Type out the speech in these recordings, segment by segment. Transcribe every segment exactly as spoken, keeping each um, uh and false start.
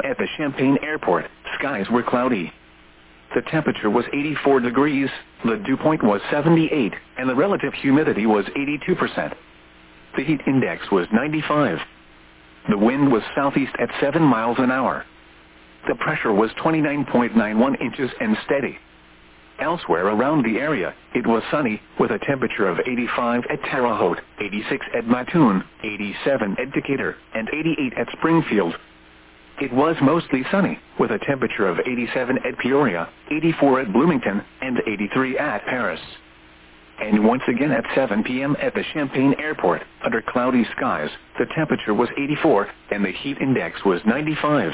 at the Champaign Airport, skies were cloudy. The temperature was eighty-four degrees, the dew point was seventy-eight, and the relative humidity was eighty-two percent. The heat index was ninety-five. The wind was southeast at seven miles an hour. The pressure was twenty-nine point nine one inches and steady. Elsewhere around the area, it was sunny, with a temperature of eighty-five at Terre Haute, eighty-six at Mattoon, eighty-seven at Decatur, and eighty-eight at Springfield. It was mostly sunny, with a temperature of eighty-seven at Peoria, eighty-four at Bloomington, and eighty-three at Paris. And once again at seven p m at the Champaign Airport, under cloudy skies, the temperature was eighty-four, and the heat index was ninety-five.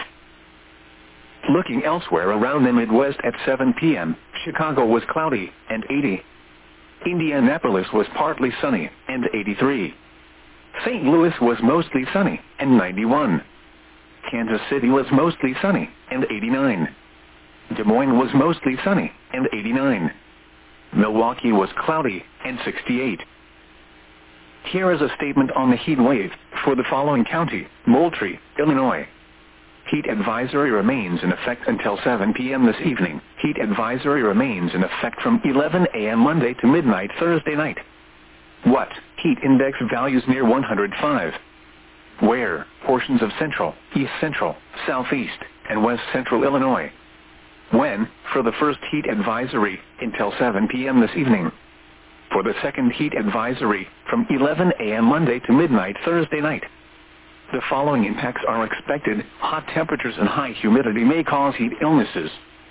Looking elsewhere around the Midwest at seven p m, Chicago was cloudy, and eighty. Indianapolis was partly sunny, and eighty-three. Saint Louis was mostly sunny, and ninety-one. Kansas City was mostly sunny, and eighty-nine. Des Moines was mostly sunny, and eighty-nine. Milwaukee was cloudy, and sixty-eight. Here is a statement on the heat wave for the following county: Moultrie, Illinois. Heat advisory remains in effect until seven p m this evening. Heat advisory remains in effect from eleven a m Monday to midnight Thursday night. What? Heat index values near one hundred five. Where? Portions of central, east central, southeast, and west central Illinois. When? For the first heat advisory, until seven p m this evening. For the second heat advisory, from eleven a m Monday to midnight Thursday night. The following impacts are expected. Hot temperatures and high humidity may cause heat illnesses.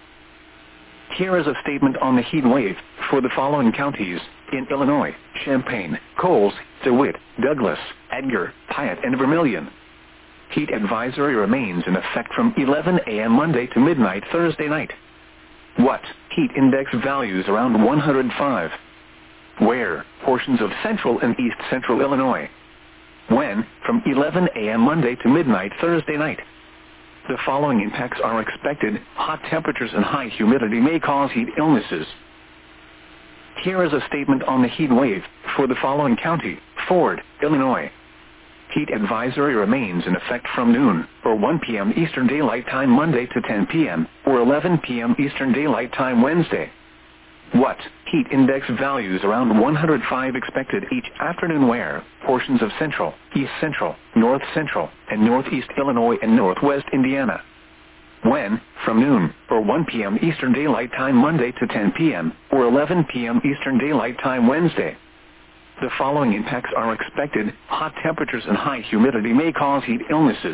Here is a statement on the heat wave for the following counties in Illinois: Champaign, Coles, DeWitt, Douglas, Edgar, Piatt, and Vermilion. Heat advisory remains in effect from eleven a m Monday to midnight Thursday night. What? Heat index values around one hundred five. Where? Portions of central and east central Illinois. When? From eleven a m Monday to midnight Thursday night. The following impacts are expected. Hot temperatures and high humidity may cause heat illnesses. Here is a statement on the heat wave for the following county: Ford, Illinois. Heat advisory remains in effect from noon, or one p m Eastern Daylight Time Monday to ten p m, or eleven p m Eastern Daylight Time Wednesday. What? Heat index values around one hundred five expected each afternoon. Where? Portions of central, east central, north central, and northeast Illinois and northwest Indiana. When? From noon, or one p m Eastern Daylight Time Monday to ten p m, or eleven p m Eastern Daylight Time Wednesday. The following impacts are expected. Hot temperatures and high humidity may cause heat illnesses.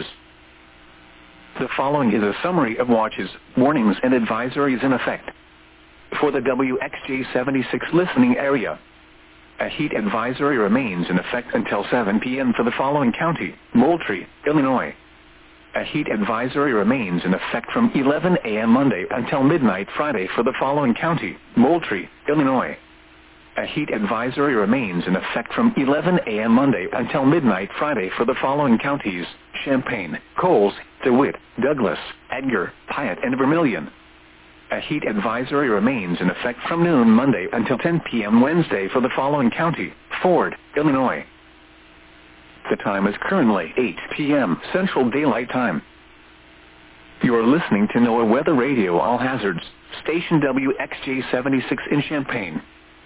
The following is a summary of watches, warnings, and advisories in effect. For the W X J seventy-six listening area, a heat advisory remains in effect until seven p m for the following county: Moultrie, Illinois. A heat advisory remains in effect from eleven a m Monday until midnight Friday for the following county: Moultrie, Illinois. A heat advisory remains in effect from eleven a m Monday until midnight Friday for the following counties: Champaign, Coles, DeWitt, Douglas, Edgar, Piatt, and Vermilion. A heat advisory remains in effect from noon Monday until ten p m Wednesday for the following county: Ford, Illinois. The time is currently eight p m Central Daylight Time. You are listening to NOAA Weather Radio All Hazards, station W X J seventy-six in Champaign.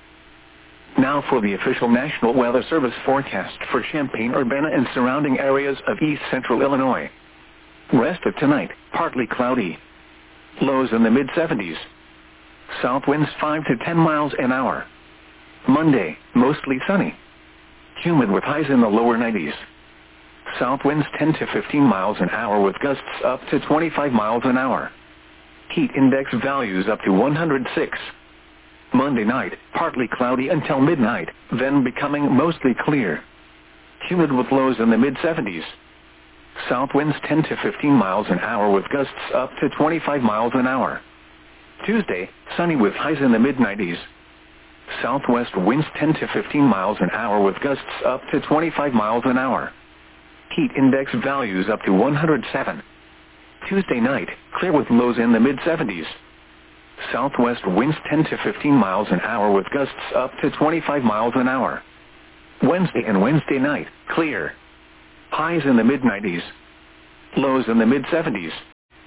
Now for the official National Weather Service forecast for Champaign-Urbana and surrounding areas of east central Illinois. Rest of tonight, partly cloudy. Lows in the mid seventies. South winds five to ten miles an hour. Monday, mostly sunny. Humid with highs in the lower nineties. South winds ten to fifteen miles an hour with gusts up to twenty-five miles an hour. Heat index values up to one hundred six. Monday night, partly cloudy until midnight, then becoming mostly clear. Humid with lows in the mid seventies. South winds ten to fifteen miles an hour with gusts up to twenty-five miles an hour. Tuesday, sunny with highs in the mid nineties. Southwest winds ten to fifteen miles an hour with gusts up to twenty-five miles an hour. Heat index values up to one hundred seven. Tuesday night, clear with lows in the mid seventies. Southwest winds ten to fifteen miles an hour with gusts up to twenty-five miles an hour. Wednesday and Wednesday night, clear. Highs in the mid nineties. Lows in the mid seventies.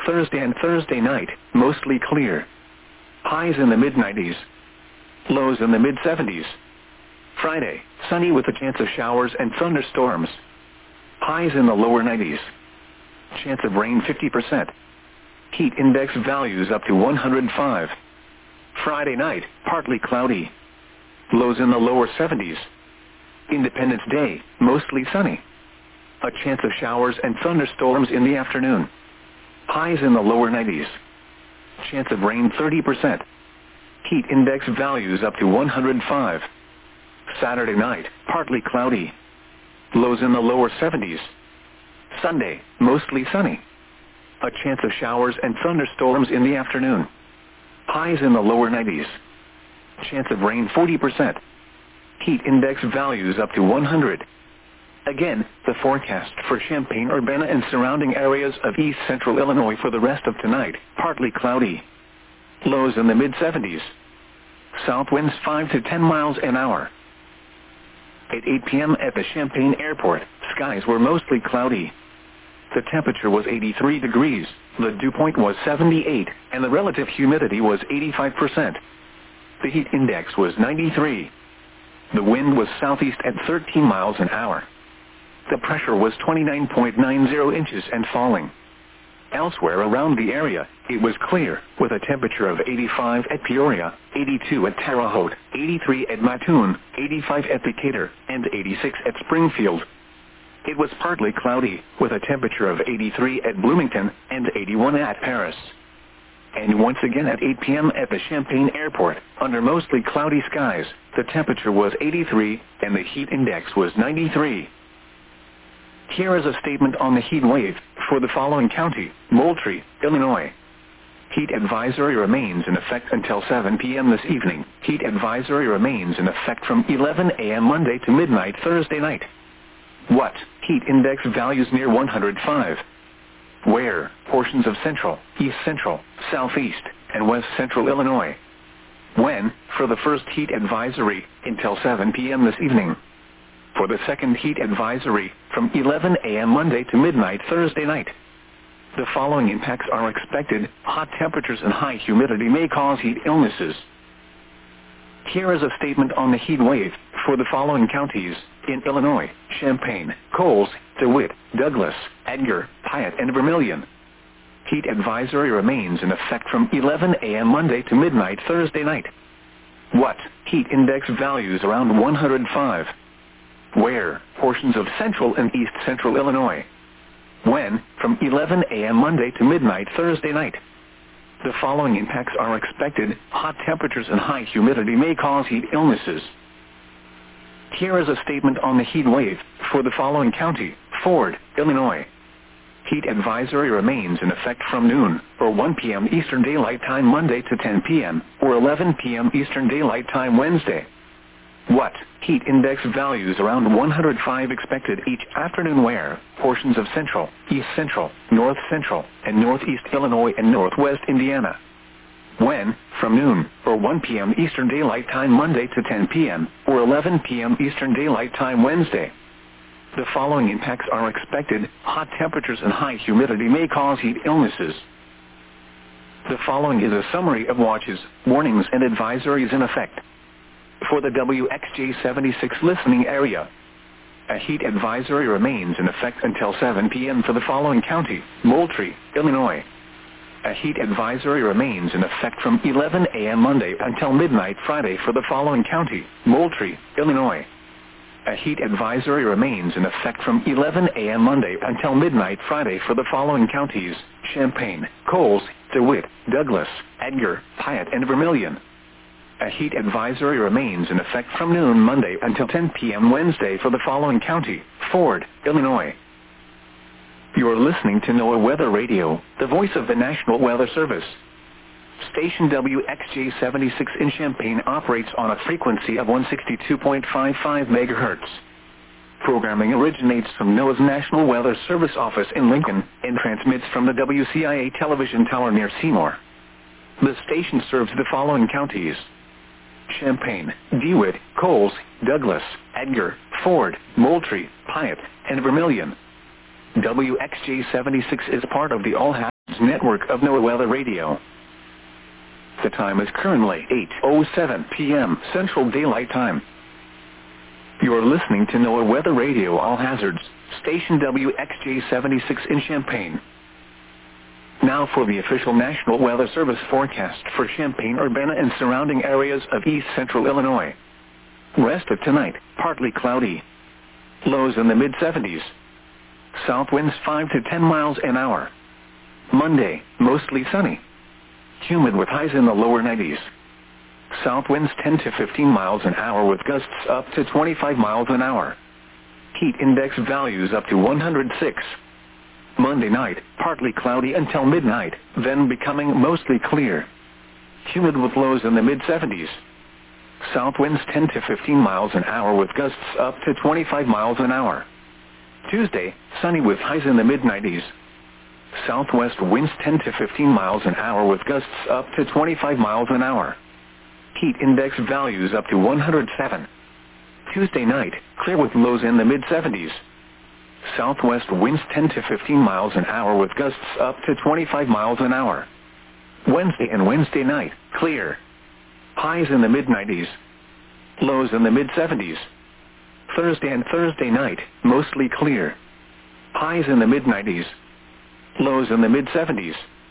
Thursday and Thursday night, mostly clear. Highs in the mid nineties. Lows in the mid seventies. Friday, sunny with a chance of showers and thunderstorms. Highs in the lower nineties. Chance of rain fifty percent. Heat index values up to one hundred five. Friday night, partly cloudy. Lows in the lower seventies. Independence Day, mostly sunny. A chance of showers and thunderstorms in the afternoon. Highs in the lower nineties. Chance of rain thirty percent. Heat index values up to one hundred five. Saturday night, partly cloudy. Lows in the lower seventies. Sunday, mostly sunny. A chance of showers and thunderstorms in the afternoon. Highs in the lower nineties. Chance of rain forty percent. Heat index values up to one hundred. Again, the forecast for Champaign-Urbana and surrounding areas of east central Illinois for the rest of tonight, partly cloudy. Lows in the mid seventies. South winds five to ten miles an hour. At eight p m at the Champaign Airport, skies were mostly cloudy. The temperature was eighty-three degrees, the dew point was seventy-eight, and the relative humidity was eighty-five percent. The heat index was ninety-three. The wind was southeast at thirteen miles an hour. The pressure was twenty-nine point nine zero inches and falling. Elsewhere around the area, it was clear, with a temperature of eighty-five at Peoria, eighty-two at Terre Haute, eighty-three at Mattoon, eighty-five at Decatur, and eighty-six at Springfield. It was partly cloudy, with a temperature of eighty-three at Bloomington, and eighty-one at Paris. And once again at eight p m at the Champaign Airport, under mostly cloudy skies, the temperature was eighty-three, and the heat index was ninety-three. Here is a statement on the heat wave for the following county: Moultrie, Illinois. Heat advisory remains in effect until seven p m this evening. Heat advisory remains in effect from eleven a m Monday to midnight Thursday night. What? Heat index values near one hundred five. Where? Portions of central, east central, southeast, and west central Illinois. When? For the first heat advisory, until seven p m this evening. For the second heat advisory, from eleven a m Monday to midnight Thursday night. The following impacts are expected: hot temperatures and high humidity may cause heat illnesses. Here is a statement on the heat wave for the following counties in Illinois: Champaign, Coles, DeWitt, Douglas, Edgar, Piatt, and Vermilion. Heat advisory remains in effect from eleven a m Monday to midnight Thursday night. What? Heat index values around one hundred five. Where? Portions of central and east central Illinois. When? From eleven a m Monday to midnight Thursday night. The following impacts are expected: hot temperatures and high humidity may cause heat illnesses. Here is a statement on the heat wave for the following county: Ford, Illinois. Heat advisory remains in effect from noon, or one p m Eastern Daylight Time Monday to ten p m, or eleven p m Eastern Daylight Time Wednesday. What? Heat index values around one hundred five expected each afternoon. Where? Portions of central, east central, north central, and northeast Illinois and northwest Indiana. When? From noon, or one p m Eastern Daylight Time Monday to ten p m, or eleven p m Eastern Daylight Time Wednesday. The following impacts are expected: hot temperatures and high humidity may cause heat illnesses. The following is a summary of watches, warnings, and advisories in effect. For the W X J seventy-six listening area, a heat advisory remains in effect until seven p m for the following county: Moultrie, Illinois. A heat advisory remains in effect from eleven a m Monday until midnight Friday for the following county: Moultrie, Illinois. A heat advisory remains in effect from eleven a m Monday until midnight Friday for the following counties: Champaign, Coles, DeWitt, Douglas, Edgar, Piatt, and Vermilion. A heat advisory remains in effect from noon Monday until ten p m Wednesday for the following county: Ford, Illinois. You are listening to NOAA Weather Radio, the voice of the National Weather Service. Station W X J seventy-six in Champaign operates on a frequency of one hundred sixty-two point five five megahertz. Programming originates from NOAA's National Weather Service office in Lincoln and transmits from the W C I A television tower near Seymour. The station serves the following counties: Champaign, DeWitt, Coles, Douglas, Edgar, Ford, Moultrie, Piatt, and Vermilion. W X J seventy-six is part of the All Half network of NOAA Weather Radio. The time is currently eight oh seven p m Central Daylight Time. You're listening to NOAA Weather Radio All Hazards, station W X J seventy-six in Champaign. Now for the official National Weather Service forecast for Champaign-Urbana and surrounding areas of east central Illinois. Rest of tonight, partly cloudy. Lows in the mid seventies. South winds five to ten miles an hour. Monday, mostly sunny. Humid with highs in the lower nineties. South winds ten to fifteen miles an hour with gusts up to twenty-five miles an hour. Heat index values up to one hundred six. Monday night, partly cloudy until midnight, then becoming mostly clear. Humid with lows in the mid seventies. South winds ten to fifteen miles an hour with gusts up to twenty-five miles an hour. Tuesday, sunny with highs in the mid nineties. Southwest winds ten to fifteen miles an hour with gusts up to twenty-five miles an hour. Heat index values up to one hundred seven. Tuesday night, clear with lows in the mid seventies. Southwest winds ten to fifteen miles an hour with gusts up to twenty-five miles an hour. Wednesday and Wednesday night, clear. Highs in the mid nineties. Lows in the mid seventies. Thursday and Thursday night, mostly clear. Highs in the mid nineties. Lows in the mid seventies.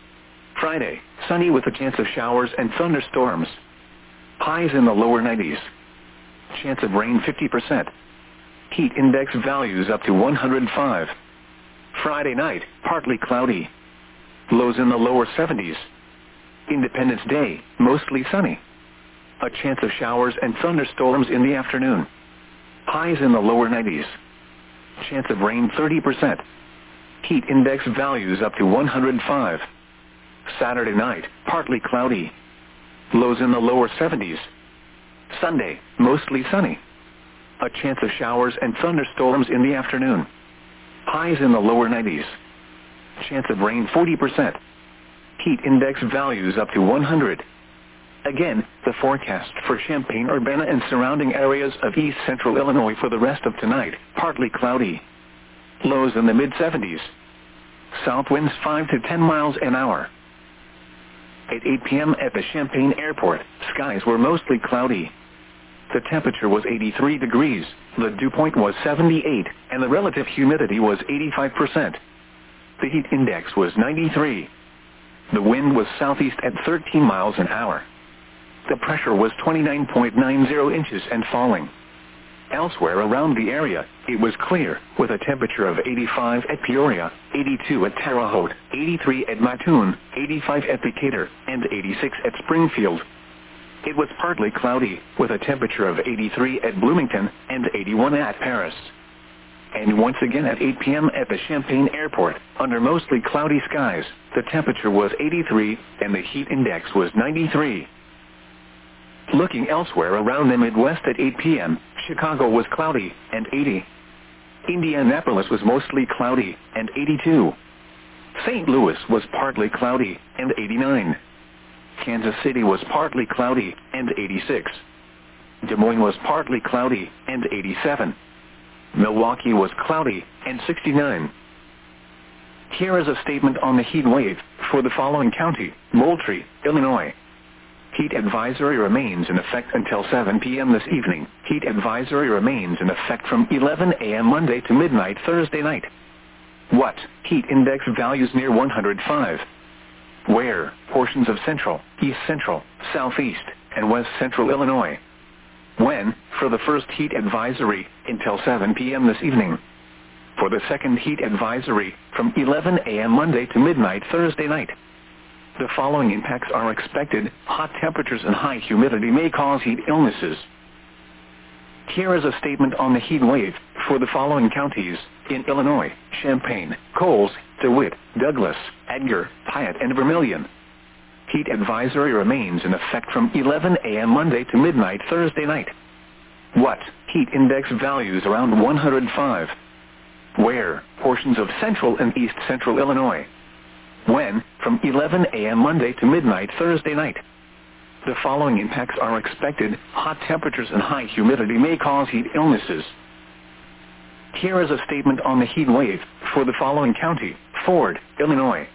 Friday, sunny with a chance of showers and thunderstorms. Highs in the lower nineties. Chance of rain fifty percent. Heat index values up to one hundred five. Friday night, partly cloudy. Lows in the lower seventies. Independence Day, mostly sunny. A chance of showers and thunderstorms in the afternoon. Highs in the lower nineties. Chance of rain thirty percent. Heat index values up to one hundred five. Saturday night, partly cloudy. Lows in the lower seventies. Sunday, mostly sunny. A chance of showers and thunderstorms in the afternoon. Highs in the lower nineties. Chance of rain forty percent. Heat index values up to one hundred. Again, the forecast for Champaign-Urbana and surrounding areas of east central Illinois for the rest of tonight, partly cloudy. Lows in the mid seventies. South winds five to ten miles an hour. At eight p m at the Champaign Airport, skies were mostly cloudy. The temperature was eighty-three degrees, the dew point was seventy-eight, and the relative humidity was eighty-five percent. The heat index was ninety-three. The wind was southeast at thirteen miles an hour. The pressure was twenty-nine point nine zero inches and falling. Elsewhere around the area, it was clear, with a temperature of eighty-five at Peoria, eighty-two at Terre Haute, eighty-three at Mattoon, eighty-five at Decatur, and eighty-six at Springfield. It was partly cloudy, with a temperature of eighty-three at Bloomington and eighty-one at Paris. And once again at eight p m at the Champaign Airport, under mostly cloudy skies, the temperature was eighty-three and the heat index was ninety-three. Looking elsewhere around the Midwest at eight p m, Chicago was cloudy and eighty. Indianapolis was mostly cloudy and eighty-two. Saint Louis was partly cloudy and eighty-nine. Kansas City was partly cloudy and eighty-six. Des Moines was partly cloudy and eighty-seven. Milwaukee was cloudy and sixty-nine. Here is a statement on the heat wave for the following county: Moultrie, Illinois. Heat advisory remains in effect until seven p m this evening. Heat advisory remains in effect from eleven a m Monday to midnight Thursday night. What? Heat index values near one hundred five. Where? Portions of central, east central, southeast, and west central Illinois. When? For the first heat advisory, until seven p m this evening. For the second heat advisory, from eleven a m Monday to midnight Thursday night. The following impacts are expected. Hot temperatures and high humidity may cause heat illnesses. Here is a statement on the heat wave for the following counties in Illinois: Champaign, Coles, DeWitt, Douglas, Edgar, Piatt, and Vermilion. Heat advisory remains in effect from eleven a m Monday to midnight Thursday night. What? Heat index values around one hundred five. Where? Portions of central and east central Illinois. When? From eleven a m Monday to midnight Thursday night. The following impacts are expected. Hot temperatures and high humidity may cause heat illnesses. Here is a statement on the heat wave for the following county: Ford, Illinois.